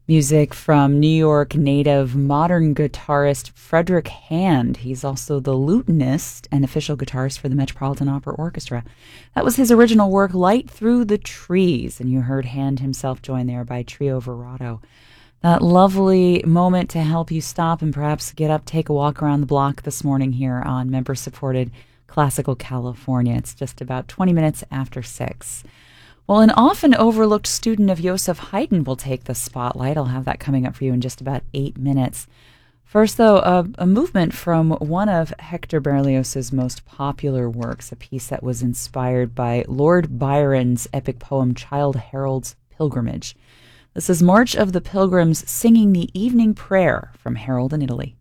Music from New York native modern guitarist Frederick Hand. He's also the lutenist and official guitarist for the Metropolitan Opera Orchestra. That was his original work, Light Through the Trees, and you heard Hand himself joined there by Trio Verado. That lovely moment to help you stop and perhaps get up, take a walk around the block this morning here on member-supported Classical California. It's just about 20 minutes after 6. Well, an often overlooked student of Joseph Haydn will take the spotlight. I'll have that coming up for you in just about 8 minutes. First, though, a movement from one of Hector Berlioz's most popular works, a piece that was inspired by Lord Byron's epic poem Childe Harold's Pilgrimage. This is March of the Pilgrims singing the evening prayer from Harold in Italy.